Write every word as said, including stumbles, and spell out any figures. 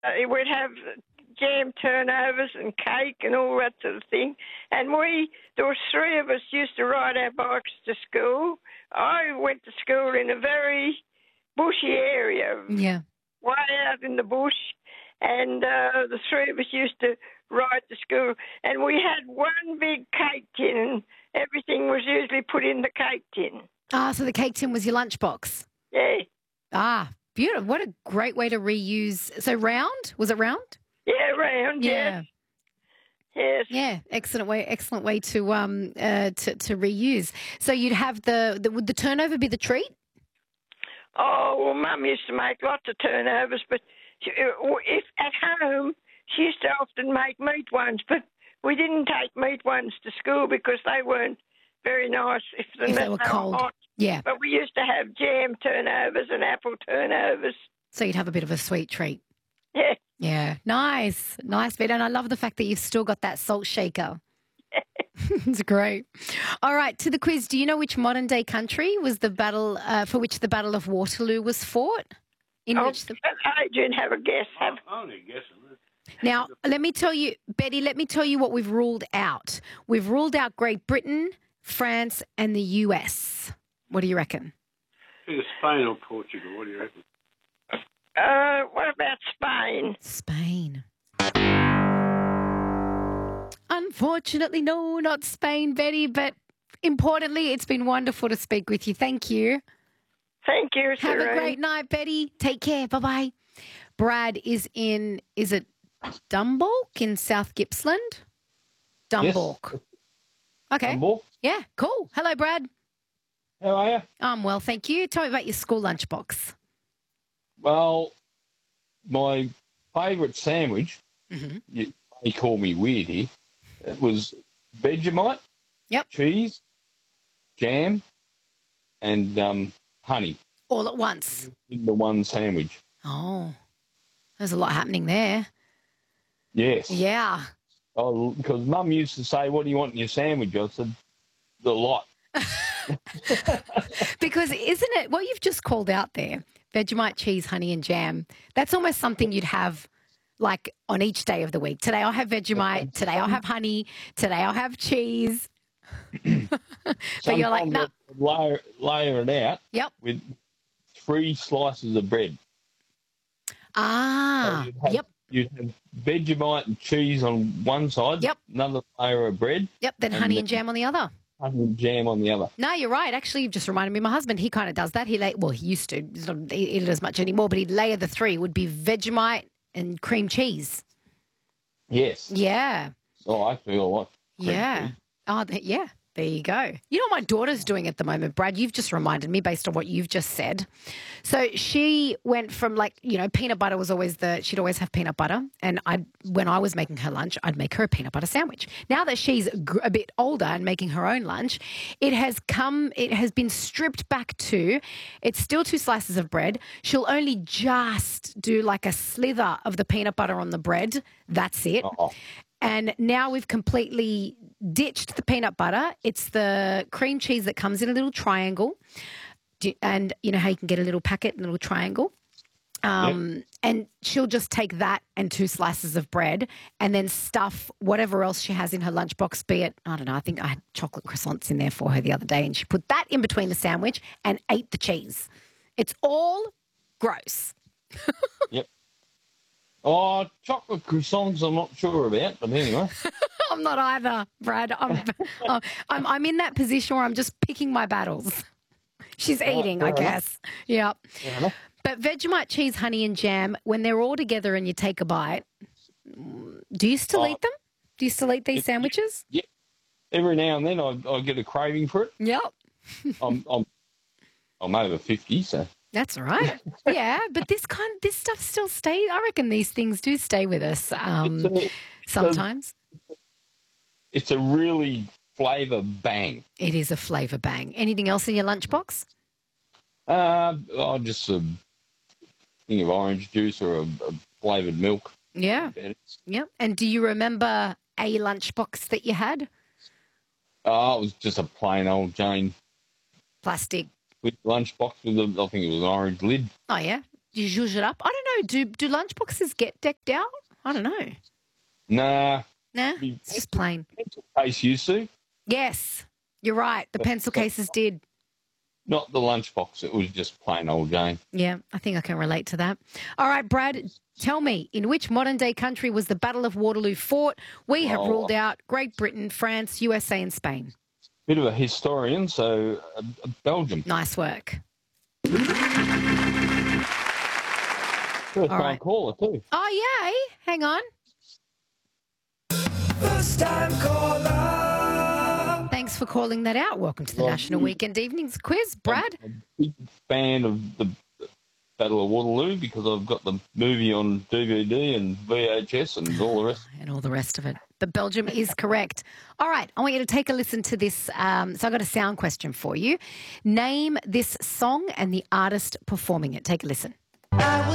uh, we'd have jam turnovers and cake and all that sort of thing. And we, there were three of us used to ride our bikes to school. I went to school in a very bushy area, Yeah. way out in the bush, and uh, the three of us used to ride to school. And we had one big cake tin, and everything was usually put in the cake tin. Ah, so the cake tin was your lunchbox. Yeah. Ah, beautiful. What a great way to reuse. So round? Was it round? Yeah, round, Yeah. yes. Yes. Yeah, excellent way, excellent way to um uh, to, to reuse. So you'd have the, the would the turnover be the treat? Oh, well, Mum used to make lots of turnovers, but she, if at home, she used to often make meat ones, but we didn't take meat ones to school because they weren't very nice if, If they were were cold. hot. Yeah. But we used to have jam turnovers and apple turnovers. So you'd have a bit of a sweet treat. Yeah. Yeah, nice, nice bit. And I love the fact that you've still got that salt shaker. It's great. All right, to the quiz. Do you know which modern day country was the battle uh, for which the Battle of Waterloo was fought? In Oh, which the... Adrian, have a guess. Have... I'm only guessing. Now, let me tell you, Betty. Let me tell you what we've ruled out. We've ruled out Great Britain, France, and the U S. What do you reckon? I think it's Spain or Portugal. What do you reckon? Uh, what about Spain? Spain. Unfortunately, no, not Spain, Betty, but importantly, it's been wonderful to speak with you. Thank you. Thank you, Have Serene. a great night, Betty. Take care. Bye-bye. Brad is in, is it Dumbalk in South Gippsland? Dumbalk. Okay. Dumbalk. Yeah, cool. Hello, Brad. How are you? I'm well, thank you. Tell me about your school lunchbox. Well, my favourite sandwich, Mm-hmm. you may call me weird here, it was Vegemite, Yep. cheese, jam, and um, honey All at once. in the one sandwich. Oh, there's a lot happening there. Yes. Yeah. Oh, because Mum used to say, "What do you want in your sandwich?" I said, "The lot." Because isn't it what you've just called out there? Vegemite, cheese, honey, and jam. That's almost something you'd have like on each day of the week. Today I'll have Vegemite. Today I'll have honey. Today I'll have cheese. But you're like, no. Sometimes I'd layer, layer it out Yep. with three slices of bread. Ah. So you'd have, Yep. You'd have Vegemite and cheese on one side, Yep. another layer of bread, Yep. Then And honey then- and jam on the other. honey and jam on the other. No, you're right. Actually, you've just reminded me. My husband, he kind of does that. He lay, well, he used to. He's not eat it as much anymore, but he'd layer the three. It would be Vegemite and cream cheese. Yes. Yeah. Oh, I feel like cream Yeah. cheese. Oh, th- yeah. There you go. You know what my daughter's doing at the moment, Brad? You've just reminded me based on what you've just said. So she went from like, you know, peanut butter was always the, she'd always have peanut butter. And I, when I was making her lunch, I'd make her a peanut butter sandwich. Now that she's gr- a bit older and making her own lunch, it has come, it has been stripped back to, it's still two slices of bread. She'll only just do like a slither of the peanut butter on the bread. That's it. Oh, And now we've completely ditched the peanut butter. It's the cream cheese that comes in a little triangle. Do- And you know how you can get a little packet, a little triangle? Um, And she'll just take that and two slices of bread and then stuff whatever else she has in her lunchbox, be it, I don't know, I think I had chocolate croissants in there for her the other day and she put that in between the sandwich and ate the cheese. It's all gross. yep. Oh, chocolate croissants I'm not sure about, but anyway. I'm not either, Brad. I'm, I'm, I'm in that position where I'm just picking my battles. She's eating, I fair enough. guess. Yeah. Fair enough. But Vegemite, cheese, honey, and jam, when they're all together and you take a bite, do you still Oh. eat them? Do you still eat these sandwiches? Yep. Every now and then I, I get a craving for it. Yep. I'm, I'm, I'm over fifty, so. That's all right. Yeah, but this kind, this stuff still stays. I reckon these things do stay with us um, It's a, sometimes. it's a really flavour bang. It is a flavour bang. Anything else in your lunchbox? Uh, oh, just a thing of orange juice or a, a flavoured milk. Yeah. Yep. And do you remember a lunchbox that you had? Oh, it was just a plain old Jane Plastic. with lunchbox with a, I think it was an orange lid. Oh, yeah. you zhuzh it up? I don't know. Do do lunchboxes get decked out? I don't know. Nah. Nah, it's just plain. Pencil case used to. Yes, you're right. The pencil cases did. Not the lunchbox. It was just plain old Jane. Yeah, I think I can relate to that. All right, Brad, tell me, in which modern-day country was the Battle of Waterloo fought? We have Oh. ruled out Great Britain, France, U S A and Spain. Bit of a historian, so uh, Belgium. Nice work. First time right. caller too. Oh, yay. Hang on. First time caller. Thanks for calling that out. Welcome to the Well, National Weekend Evenings Quiz. Brad? I'm a big fan of the Battle of Waterloo because I've got the movie on D V D and V H S and all the rest. And all the rest of it. But Belgium is correct. All right, I want you to take a listen to this. Um, so I've got a sound question for you. Name this song and the artist performing it. Take a listen.